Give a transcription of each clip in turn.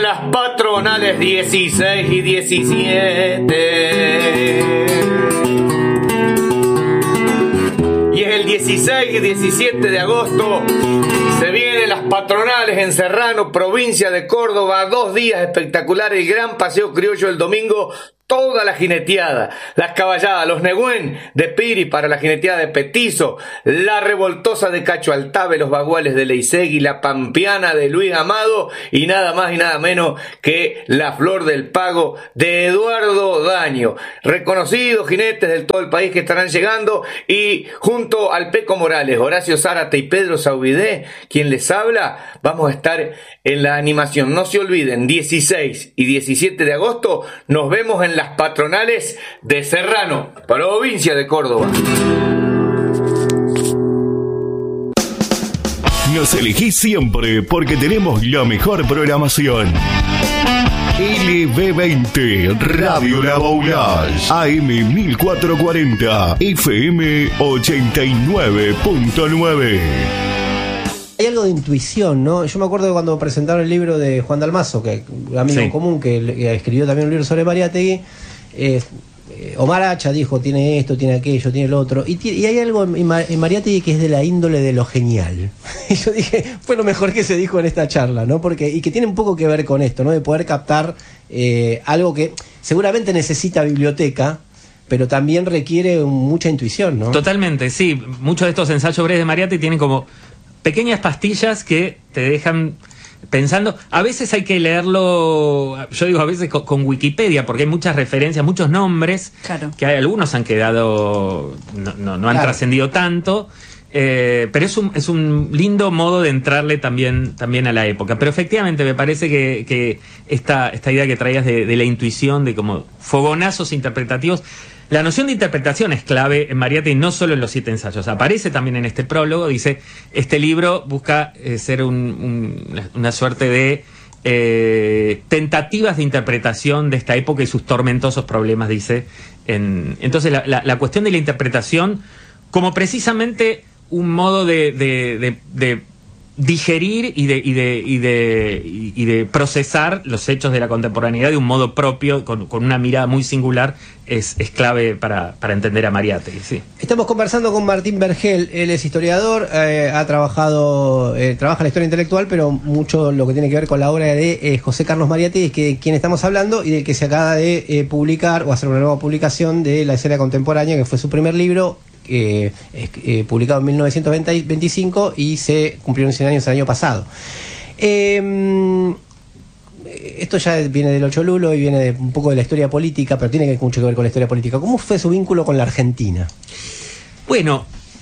las patronales 16 y 17. Y es el 16 y 17 de agosto. Se vienen las patronales en Serrano, provincia de Córdoba. 2 días espectaculares, el gran paseo criollo el domingo. Toda la jineteada, las caballadas, los negüén de Piri para la jineteada de Petizo, la revoltosa de Cacho Altave, los baguales de Leisegui, la pampeana de Luis Amado y nada más y nada menos que la Flor del Pago de Eduardo Daño. Reconocidos jinetes de todo el país que estarán llegando y junto al Peco Morales, Horacio Zárate y Pedro Saubidé, quien les habla, vamos a estar en la animación. No se olviden, 16 y 17 de agosto nos vemos en las patronales de Serrano, provincia de Córdoba. Nos elegís siempre porque tenemos la mejor programación. LB20 Radio La Boulage, AM 1440, FM 89.9. Hay algo de intuición, ¿no? Yo me acuerdo de cuando presentaron el libro de Juan Dalmazo, que un amigo común que escribió también un libro sobre Mariátegui. Omar Hacha dijo, tiene esto, tiene aquello, tiene lo otro. Y hay algo en Mariátegui que es de la índole de lo genial. Y yo dije, fue lo mejor que se dijo en esta charla, ¿no? Y que tiene un poco que ver con esto, ¿no? De poder captar algo que seguramente necesita biblioteca, pero también requiere mucha intuición, ¿no? Totalmente, sí. Muchos de estos ensayos breves de Mariátegui tienen como pequeñas pastillas que te dejan pensando. A veces hay que leerlo, yo digo a veces con Wikipedia, porque hay muchas referencias, muchos nombres, claro, que hay, algunos han quedado, no han trascendido tanto, pero es un lindo modo de entrarle también a la época. Pero efectivamente me parece que esta idea que traías de la intuición, de como fogonazos interpretativos. La noción de interpretación es clave en Mariátegui, no solo en los 7 ensayos. Aparece también en este prólogo, dice, este libro busca ser una suerte de tentativas de interpretación de esta época y sus tormentosos problemas, dice. Entonces la cuestión de la interpretación como precisamente un modo de digerir y de procesar los hechos de la contemporaneidad de un modo propio, con una mirada muy singular, es clave para entender a Mariátegui, sí. Estamos conversando con Martín Vergel. Él es historiador, trabaja la historia intelectual, pero mucho lo que tiene que ver con la obra de José Carlos Mariátegui, que de quien estamos hablando y del que se acaba de publicar o hacer una nueva publicación de la historia contemporánea, que fue su primer libro, publicado en 1925 y se cumplieron 100 años el año pasado. Esto ya viene del Ocho Lulo y viene un poco de la historia política, pero tiene mucho que ver con la historia política. ¿Cómo fue su vínculo con la Argentina? Bueno,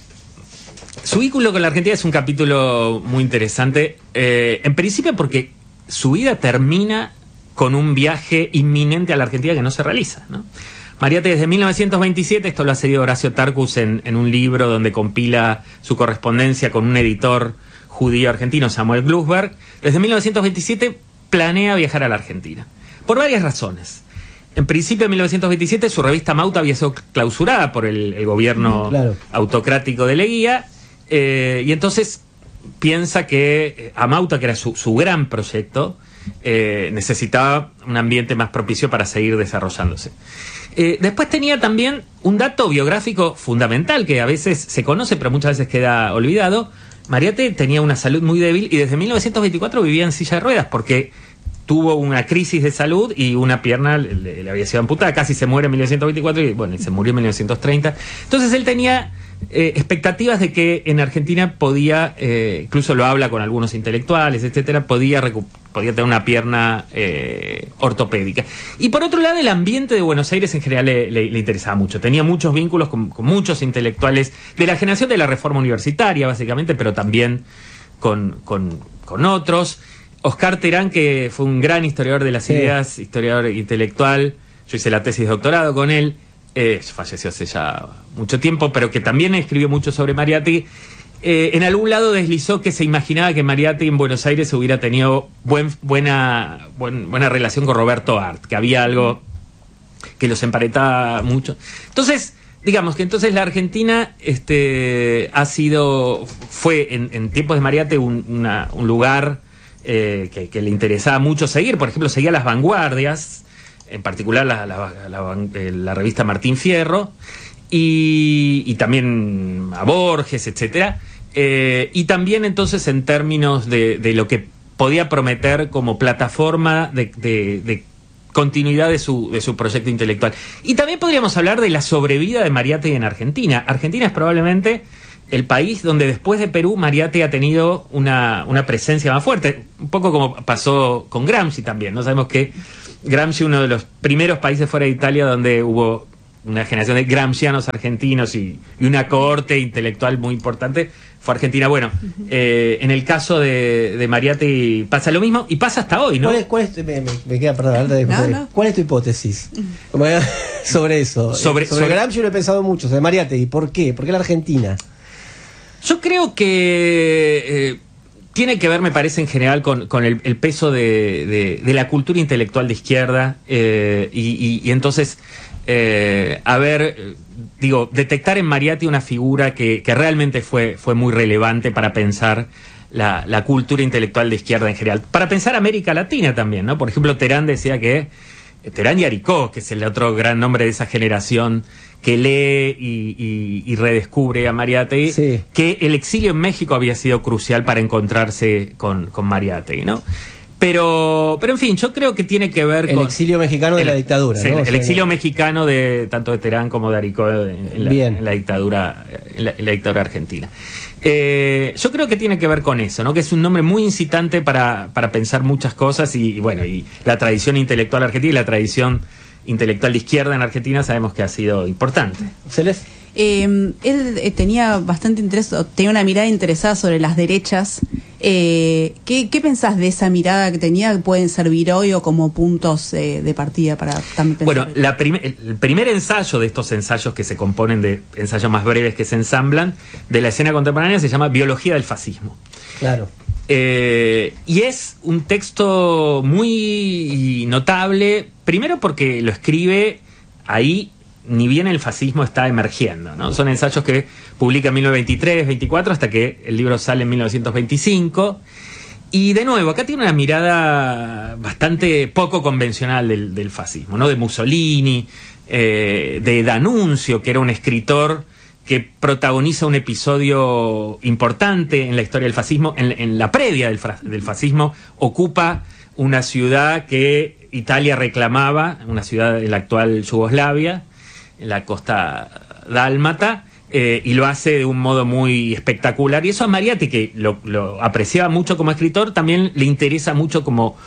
su vínculo con la Argentina es un capítulo muy interesante, en principio porque su vida termina con un viaje inminente a la Argentina que no se realiza, ¿no? Mariátegui desde 1927, esto lo ha cedido Horacio Tarcus en un libro donde compila su correspondencia con un editor judío argentino, Samuel Glusberg. Desde 1927 planea viajar a la Argentina, por varias razones. En principio, en 1927, su revista Mauta había sido clausurada por el gobierno autocrático de Leguía, y entonces piensa que Amauta, que era su gran proyecto, necesitaba un ambiente más propicio para seguir desarrollándose. Después tenía también un dato biográfico fundamental que a veces se conoce pero muchas veces queda olvidado. Mariátegui tenía una salud muy débil y desde 1924 vivía en silla de ruedas porque tuvo una crisis de salud y una pierna le había sido amputada, casi se muere en 1924 y bueno, se murió en 1930. Entonces él tenía expectativas de que en Argentina podía, incluso lo habla con algunos intelectuales, etcétera, podía tener una pierna ortopédica. Y por otro lado, el ambiente de Buenos Aires en general le interesaba mucho. Tenía muchos vínculos con muchos intelectuales de la generación de la Reforma Universitaria, básicamente, pero también con otros. Oscar Terán, que fue un gran historiador de las ideas, historiador intelectual. Yo hice la tesis de doctorado con él. Falleció hace ya mucho tiempo, pero que también escribió mucho sobre Mariátegui. En algún lado deslizó que se imaginaba que Mariátegui en Buenos Aires hubiera tenido buena relación con Roberto Arlt, que había algo que los emparentaba mucho. Entonces, digamos que entonces la Argentina fue en tiempos de Mariátegui un lugar que le interesaba mucho seguir. Por ejemplo, seguía las vanguardias, en particular la revista Martín Fierro, y también a Borges, etcétera. Y también entonces en términos de lo que podía prometer como plataforma de continuidad de su proyecto intelectual. Y también podríamos hablar de la sobrevida de Mariátegui en Argentina. Argentina es probablemente el país donde después de Perú Mariátegui ha tenido una presencia más fuerte, un poco como pasó con Gramsci también, ¿no? Sabemos que Gramsci, uno de los primeros países fuera de Italia donde hubo una generación de gramscianos argentinos y una cohorte intelectual muy importante, fue Argentina. Bueno, en el caso de Mariátegui pasa lo mismo y pasa hasta hoy, ¿no? Me queda, perdón, no. ¿Cuál es tu hipótesis sobre eso? Sobre Gramsci lo he pensado mucho, sobre Mariátegui. ¿Por qué? ¿Por qué la Argentina? Yo creo que tiene que ver, me parece, en general con el peso de la cultura intelectual de izquierda y entonces detectar en Mariátegui una figura que realmente fue muy relevante para pensar la cultura intelectual de izquierda en general, para pensar América Latina también, ¿no? Por ejemplo, Terán decía que Terán y Aricó, que es el otro gran nombre de esa generación que lee y redescubre a Mariátegui, sí, que el exilio en México había sido crucial para encontrarse con Mariátegui, ¿no? Pero en fin, yo creo que tiene que ver con... El exilio mexicano de la dictadura, sí, ¿no? El exilio mexicano tanto de Terán como de Aricó en la dictadura argentina. Yo creo que tiene que ver con eso, ¿no? Que es un nombre muy incitante para pensar muchas cosas y la tradición intelectual argentina y la tradición intelectual de izquierda en Argentina sabemos que ha sido importante. Celeste. Él tenía bastante interés, tenía una mirada interesada sobre las derechas. ¿Qué pensás de esa mirada que tenía que pueden servir hoy o como puntos de partida para también pensar? Bueno, el primer ensayo de estos ensayos que se componen de ensayos más breves que se ensamblan de la escena contemporánea se llama Biología del fascismo. Claro. Y es un texto muy notable, primero porque lo escribe ahí, ni bien el fascismo está emergiendo, ¿no? Son ensayos que publica en 1923, 24, hasta que el libro sale en 1925. Y de nuevo, acá tiene una mirada bastante poco convencional del fascismo, ¿no? De Mussolini, de D'Annunzio, que era un escritor que protagoniza un episodio importante en la historia del fascismo, en la previa del fascismo, ocupa una ciudad que Italia reclamaba, una ciudad de la actual Yugoslavia, en la costa dálmata, y lo hace de un modo muy espectacular. Y eso a Mariátegui, que lo apreciaba mucho como escritor, también le interesa mucho como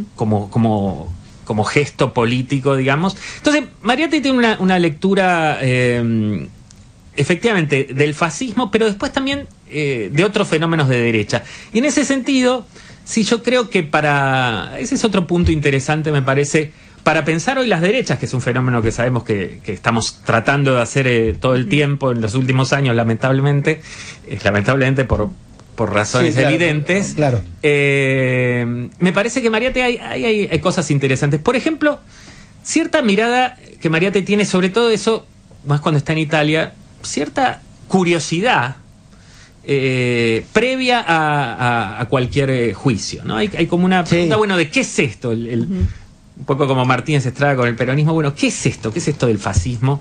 gesto político, digamos. Entonces, Mariátegui tiene una lectura, efectivamente, del fascismo, pero después también de otros fenómenos de derecha. Y en ese sentido, sí, yo creo que ese es otro punto interesante, me parece, para pensar hoy las derechas, que es un fenómeno que sabemos que estamos tratando de hacer todo el tiempo en los últimos años, lamentablemente por razones evidentes. Claro. Me parece que Mariátegui hay cosas interesantes. Por ejemplo, cierta mirada que Mariátegui tiene sobre todo eso, más cuando está en Italia, cierta curiosidad previa a cualquier juicio, ¿no? Hay como una pregunta, bueno, ¿de qué es esto? Un poco como Martínez Estrada con el peronismo, bueno, ¿qué es esto? ¿Qué es esto del fascismo?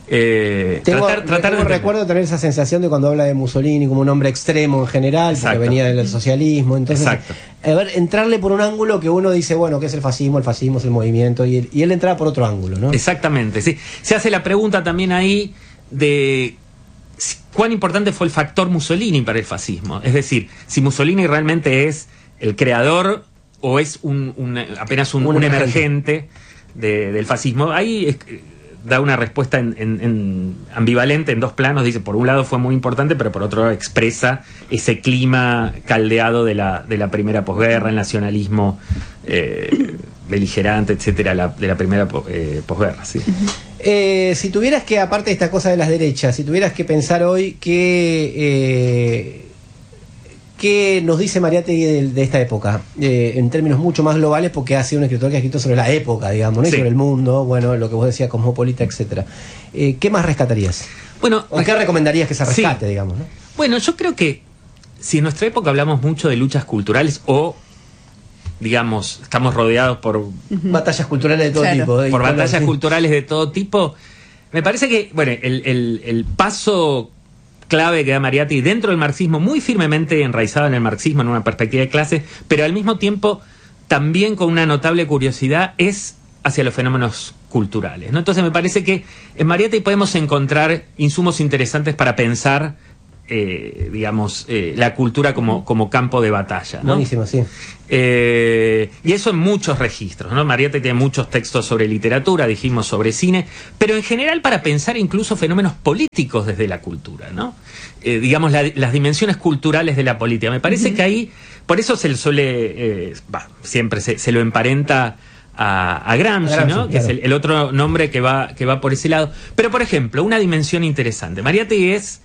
Recuerdo tener esa sensación de cuando habla de Mussolini como un hombre extremo en general, porque venía del socialismo, entonces entrarle por un ángulo que uno dice, bueno, ¿qué es el fascismo? El fascismo es el movimiento, y él entraba por otro ángulo, ¿no? Exactamente, sí. Se hace la pregunta también ahí de cuán importante fue el factor Mussolini para el fascismo, es decir, si Mussolini realmente es el creador o es apenas un emergente del fascismo. Ahí da una respuesta en ambivalente en dos planos. Dice, por un lado fue muy importante, pero por otro lado expresa ese clima caldeado de la primera posguerra, el nacionalismo beligerante, etcétera, de la primera posguerra. ¿Sí? Si tuvieras que, aparte de esta cosa de las derechas, si tuvieras que pensar hoy ¿qué nos dice Mariátegui de esta época? En términos mucho más globales, porque ha sido un escritor que ha escrito sobre la época, digamos, ¿no? Y sobre el mundo, bueno, lo que vos decías, cosmopolita, etcétera. ¿Qué más rescatarías? Bueno, ¿o qué recomendarías que se rescate, digamos, ¿no? Bueno, yo creo que si en nuestra época hablamos mucho de luchas culturales o digamos, estamos rodeados por batallas culturales de todo tipo. Por batallas culturales de todo tipo. Me parece que, bueno, el paso clave que da Mariátegui dentro del marxismo, muy firmemente enraizado en el marxismo, en una perspectiva de clase, pero al mismo tiempo también con una notable curiosidad, es hacia los fenómenos culturales, ¿no? Entonces me parece que en Mariátegui podemos encontrar insumos interesantes para pensar, digamos, la cultura como campo de batalla, ¿no? Buenísimo, sí. Y eso en muchos registros, ¿no? Mariátegui tiene muchos textos sobre literatura, dijimos sobre cine, pero en general para pensar incluso fenómenos políticos desde la cultura, ¿no? Digamos, las dimensiones culturales de la política. Me parece que ahí, por eso se le suele, siempre se lo emparenta a Gramsci, ¿no? Claro. Que es el otro nombre que va por ese lado. Pero, por ejemplo, una dimensión interesante. Mariátegui es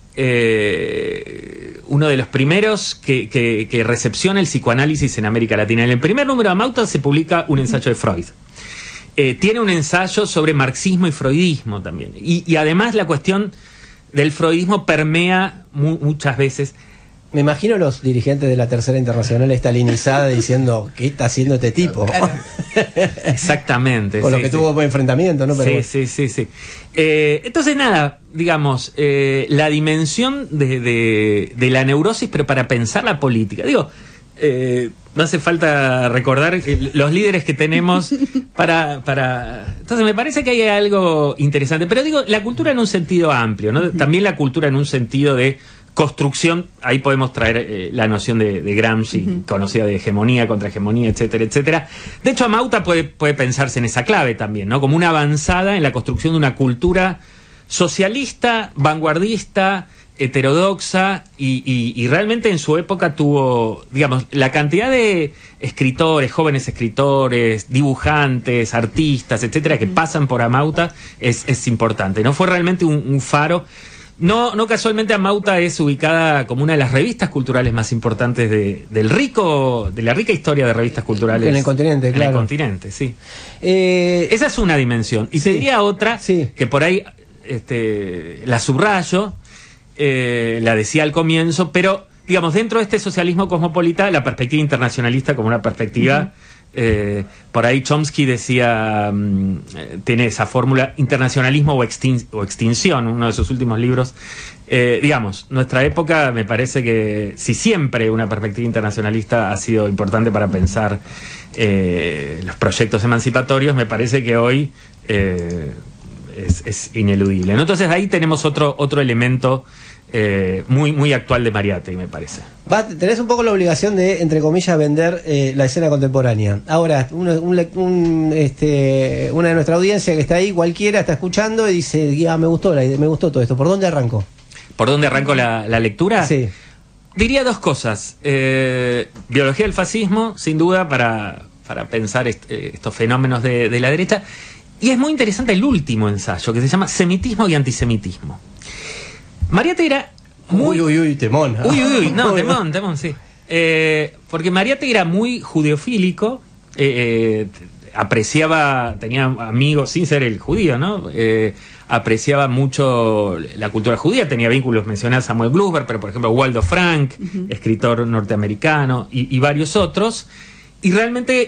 uno de los primeros que recepciona el psicoanálisis en América Latina. En el primer número de Amauta se publica un ensayo de Freud. Tiene un ensayo sobre marxismo y freudismo también. Y además la cuestión del freudismo permea muchas veces. Me imagino los dirigentes de la Tercera Internacional estalinizada diciendo, ¿qué está haciendo este tipo? Claro. Exactamente. Con lo que tuvo buen enfrentamiento, ¿no? Pero sí. Entonces, nada, digamos, la dimensión de la neurosis, pero para pensar la política. Digo, no hace falta recordar los líderes que tenemos para... Entonces, me parece que hay algo interesante. Pero digo, la cultura en un sentido amplio, ¿no? También la cultura en un sentido de construcción, ahí podemos traer la noción de Gramsci, conocida de hegemonía, contrahegemonía, etcétera, etcétera. De hecho, Amauta puede pensarse en esa clave también, ¿no? Como una avanzada en la construcción de una cultura socialista, vanguardista, heterodoxa, y realmente en su época tuvo, digamos, la cantidad de escritores, jóvenes escritores, dibujantes, artistas, etcétera, que pasan por Amauta es importante, ¿no? Fue realmente un faro. No casualmente Amauta es ubicada como una de las revistas culturales más importantes de la rica historia de revistas culturales. En el continente, claro. En el continente, sí. Esa es una dimensión. Y te diría otra, que por ahí la subrayo, la decía al comienzo, pero, digamos, dentro de este socialismo cosmopolita, la perspectiva internacionalista como una perspectiva... por ahí Chomsky decía, tiene esa fórmula, internacionalismo o extinción, uno de sus últimos libros. Digamos, nuestra época, me parece que si siempre una perspectiva internacionalista ha sido importante para pensar los proyectos emancipatorios, me parece que hoy es ineludible, ¿no? Entonces ahí tenemos otro elemento muy actual de Mariátegui, me parece. Tenés un poco la obligación de, entre comillas, vender la escena contemporánea. Ahora, una de nuestra audiencia que está ahí, cualquiera, está escuchando y dice, me gustó todo esto. ¿Por dónde arranco? ¿Por dónde arranco la lectura? Sí. Diría dos cosas. Biología del fascismo, sin duda, para pensar estos fenómenos de la derecha. Y es muy interesante el último ensayo, que se llama Semitismo y Antisemitismo. Mariátegui era muy... temón. Temón, sí. Porque Mariátegui era muy judeofílico, apreciaba, tenía amigos, sin ser el judío, ¿no? Apreciaba mucho la cultura judía, tenía vínculos, mencioné a Samuel Glucksberg, pero por ejemplo Waldo Frank, escritor norteamericano, y varios otros, y realmente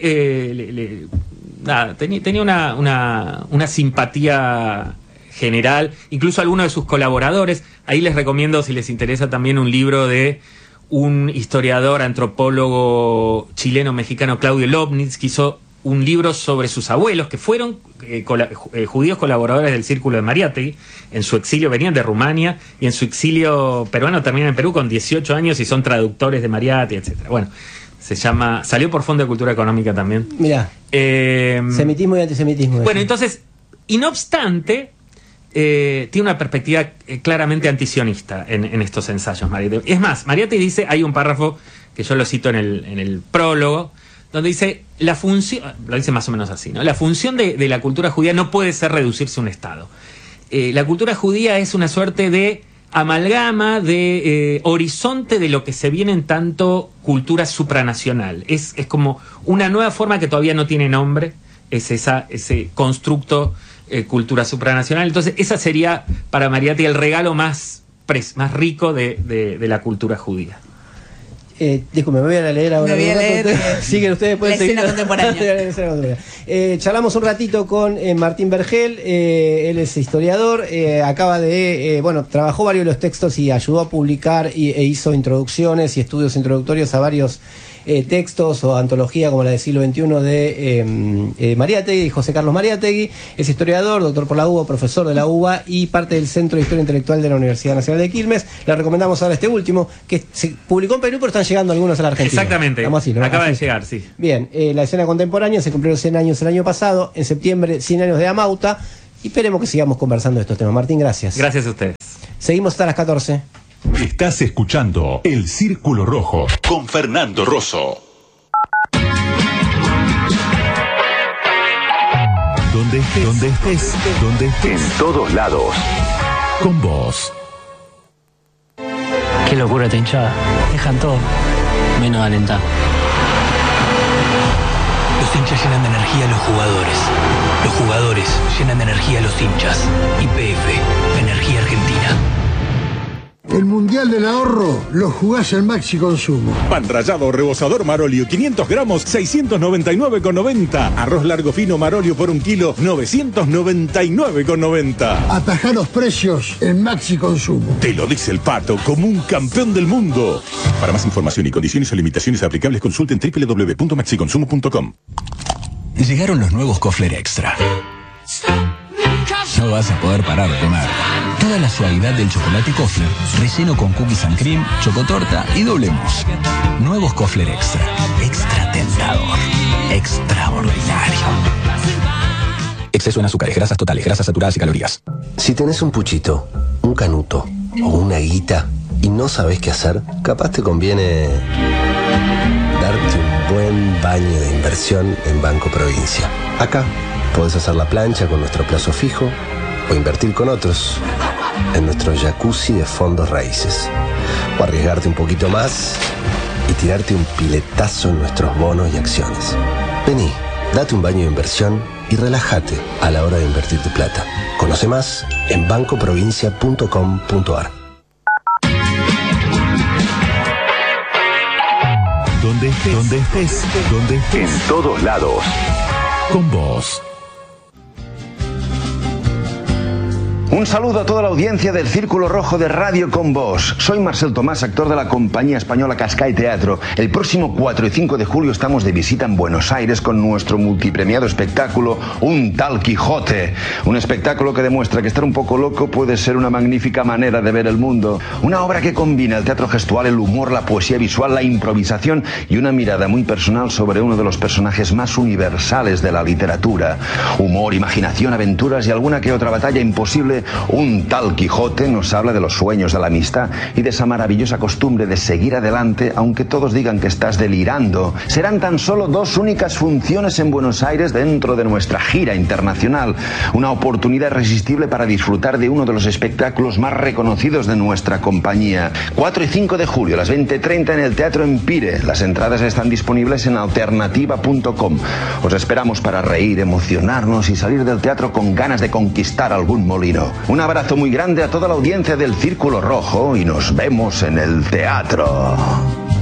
tenía una simpatía general, incluso algunos de sus colaboradores. Ahí les recomiendo, si les interesa, también un libro de un historiador, antropólogo chileno-mexicano, Claudio Lobnitz, que hizo un libro sobre sus abuelos, que fueron judíos colaboradores del Círculo de Mariátegui. En su exilio venían de Rumania, y en su exilio peruano terminan en Perú con 18 años y son traductores de Mariátegui, etcétera. Bueno, salió por Fondo de Cultura Económica también. Mirá, semitismo y antisemitismo. Bueno, entonces, y no obstante, tiene una perspectiva claramente antisionista en estos ensayos, Mariátegui. Es más, Mariátegui dice, hay un párrafo que yo lo cito en el prólogo, donde dice, la función, lo dice más o menos así, ¿no? La función de la cultura judía no puede ser reducirse a un Estado. La cultura judía es una suerte de amalgama, de horizonte de lo que se viene en tanto cultura supranacional. Es como una nueva forma que todavía no tiene nombre, es ese constructo cultura supranacional. Entonces, esa sería para Mariátegui el regalo más rico de la cultura judía. Disculpe, me voy a leer ahora. Me voy a leer, siguen ustedes, pueden seguir. la escena contemporánea. Charlamos un ratito con Martín Vergel, él es historiador, acaba de, trabajó varios de los textos y ayudó a publicar e hizo introducciones y estudios introductorios a varios textos o antología como la del siglo XXI de Mariátegui, José Carlos Mariátegui. Es historiador, doctor por la UBA, profesor de la UBA y parte del Centro de Historia Intelectual de la Universidad Nacional de Quilmes. Le recomendamos ahora este último, que se publicó en Perú, pero están llegando algunos a la Argentina. Exactamente, así, ¿no? acaba así de llegar, sí. Bien, la escena contemporánea, se cumplieron 100 años el año pasado, en septiembre 100 años de Amauta, y esperemos que sigamos conversando de estos temas. Martín, gracias. Gracias a ustedes. Seguimos hasta las 14. Estás escuchando El Círculo Rojo con Fernando Rosso. Donde estés, en todos lados. Con vos. Qué locura esta hinchada. Dejan todo, menos alentar. Los hinchas llenan de energía a los jugadores. Los jugadores llenan de energía a los hinchas. YPF, Energía Argentina. El Mundial del Ahorro lo jugás en Maxi Consumo. Pan rallado rebozador Marolio, 500 gramos, 699,90. Arroz largo fino Marolio por 1 kilo, 999,90. Atajá los precios en Maxi Consumo. Te lo dice el Pato, como un campeón del mundo. Para más información y condiciones o limitaciones aplicables, consulten www.maxiconsumo.com. Llegaron los nuevos Kofler Extra. No vas a poder parar de comer. Toda la suavidad del chocolate Kofler, relleno con cookies and cream, chocotorta y doble mousse. Nuevos Kofler Extra. Extra tentador. Extraordinario. Exceso en azúcares, grasas totales, grasas saturadas y calorías. Si tenés un puchito, un canuto o una guita y no sabés qué hacer, capaz te conviene darte un buen baño de inversión en Banco Provincia. Acá podés hacer la plancha con nuestro plazo fijo o invertir con otros en nuestro jacuzzi de fondos raíces. O arriesgarte un poquito más y tirarte un piletazo en nuestros bonos y acciones. Vení, date un baño de inversión y relájate a la hora de invertir tu plata. Conoce más en bancoprovincia.com.ar. Donde estés, en todos lados. Con vos. Un saludo a toda la audiencia del Círculo Rojo de Radio Con Vos. Soy Marcel Tomás, actor de la compañía española Cascais Teatro. El próximo 4 y 5 de julio estamos de visita en Buenos Aires con nuestro multipremiado espectáculo Un Tal Quijote. Un espectáculo que demuestra que estar un poco loco puede ser una magnífica manera de ver el mundo. Una obra que combina el teatro gestual, el humor, la poesía visual, la improvisación y una mirada muy personal sobre uno de los personajes más universales de la literatura. Humor, imaginación, aventuras y alguna que otra batalla imposible. Un Tal Quijote nos habla de los sueños, de la amistad y de esa maravillosa costumbre de seguir adelante aunque todos digan que estás delirando. Serán tan solo 2 únicas funciones en Buenos Aires dentro de nuestra gira internacional. Una oportunidad irresistible para disfrutar de uno de los espectáculos más reconocidos de nuestra compañía. 4 y 5 de julio a las 20:30 en el Teatro Empire. Las entradas están disponibles en alternativa.com. Os esperamos para reír, emocionarnos y salir del teatro con ganas de conquistar algún molino. Un abrazo muy grande a toda la audiencia del Círculo Rojo y nos vemos en el teatro.